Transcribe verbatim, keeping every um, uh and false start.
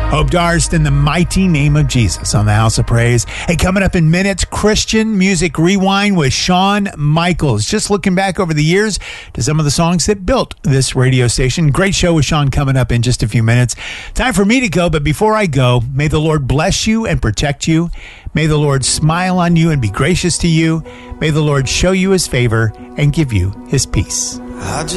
Hope Darst in the mighty name of Jesus on the House of Praise. Hey, coming up in minutes, Christian Music Rewind with Shawn Michaels. Just looking back over the years to some of the songs that built this radio station. Great show with Shawn coming up in just a few minutes. Time for me to go, but before I go, may the Lord bless you and protect you. May the Lord smile on you and be gracious to you. May the Lord show you his favor and give you his peace.